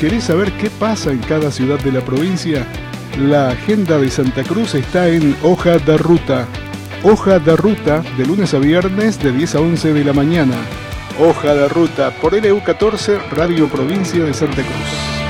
¿Querés saber qué pasa en cada ciudad de la provincia? La agenda de Santa Cruz está en Hoja de Ruta. Hoja de Ruta, de lunes a viernes de 10 a 11 de la mañana. Hoja de Ruta por LU14, Radio Provincia de Santa Cruz.